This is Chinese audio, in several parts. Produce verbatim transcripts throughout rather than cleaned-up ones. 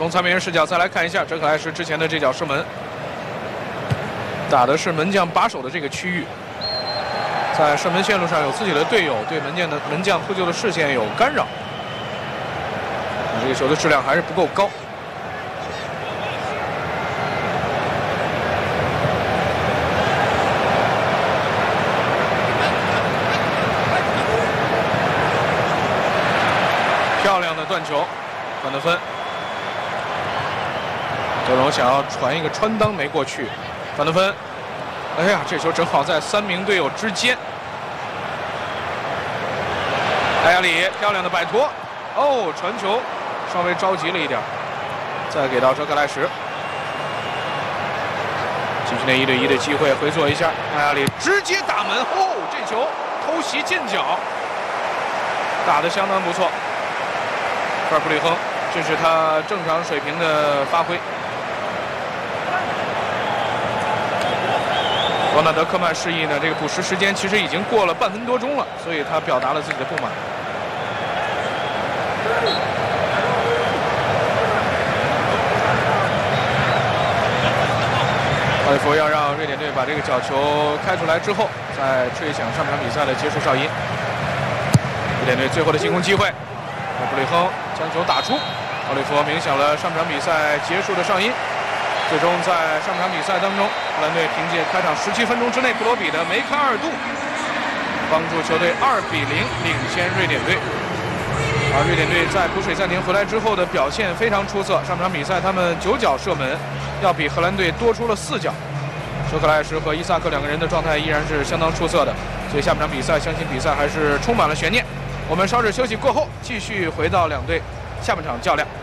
从残疾人视角再来看一下哲可爱什之前的这脚射门，打的是门将把守的这个区域，在射门线路上有自己的队友，对门将的门将扑救的视线有干扰，这个球的质量还是不够高。 漂亮的断球，范德芬。德容想要传一个穿裆没过去，范德芬，哎呀，这球正好在三名队友之间。艾亚里漂亮的摆脱，哦，传球稍微着急了一点，再给到哲可爱什，继续那一对一的机会，回做一下，艾亚里直接打门，哦，这球偷袭进角，打得相当不错。 科尔布里亨，这是他正常水平的发挥。罗纳德·科曼示意呢，这个补时时间其实已经过了半分多钟了，所以他表达了自己的不满。奥利弗要让瑞典队把这个角球开出来之后，再吹响上场比赛的结束哨音。瑞典队最后的进攻机会。 布里亨将球打出，奥利弗鸣响了上场比赛结束的哨音。最终在上场比赛当中，荷兰队凭借开场十七分钟之内布罗比的梅开二度，帮助球队二比零领先瑞典队。而瑞典队在补水暂停回来之后的表现非常出色，上场比赛他们九脚射门，要比荷兰队多出了四脚。哲可爱什和伊萨克两个人的状态依然是相当出色的，所以下半场比赛相信比赛还是充满了悬念。 我们稍事休息过后，继续回到两队下半场较量。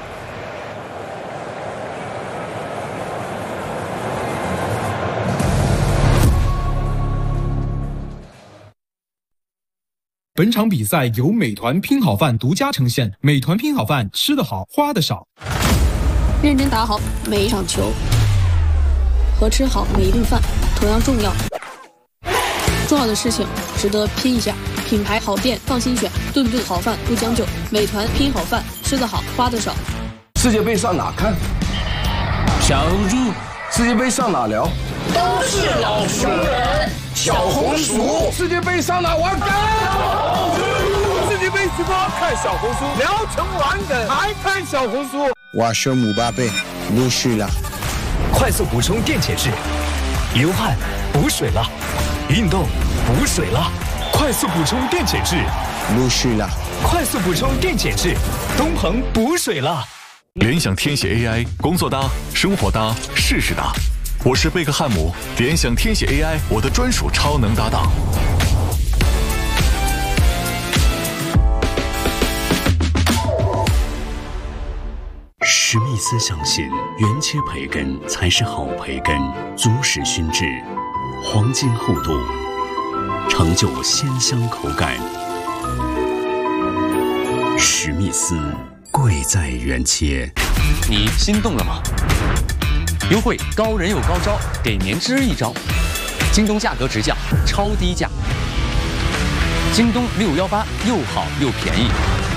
本场比赛由美团拼好饭独家呈现。美团拼好饭，吃得好，花得少。 认真打好每一场球，和吃好每一顿饭同样重要。重要的事情值得拼一下。 品牌好店放心选，顿顿好饭不将就。美团拼好饭，吃得好，花得少。 世界杯上哪看？小猪。世界杯上哪聊？ 都是老熟人。小红书。 世界杯上哪玩梗？ 世界杯直播看小红书，聊成玩梗还看小红书。 我是姆巴佩，陆续了。 快速补充电解质，流汗补水了，运动补水了。 快速补充电解质， 陆续了。 快速补充电解质，东鹏补水了。 联想天写 A I， 工作搭，生活搭，事事搭。我是贝克汉姆，联想天写 A I， 我的专属超能搭档。 史密斯相信，原切培根才是好培根，足史熏制，黄金厚度。 成就鲜香口感。史密斯，贵在原切。 你心动了吗？优惠高人有高招，给年之一招。京东价格直降，超低价。京东六幺八又好又便宜。